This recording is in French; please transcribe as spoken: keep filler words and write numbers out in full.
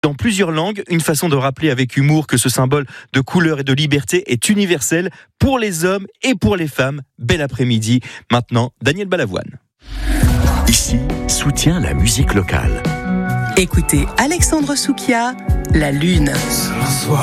Dans plusieurs langues, une façon de rappeler avec humour que ce symbole de couleur et de liberté est universel pour les hommes et pour les femmes. Bel après-midi. Maintenant, Daniel Balavoine. Ici, soutient la musique locale. Écoutez Alexandre Soukia, La Lune.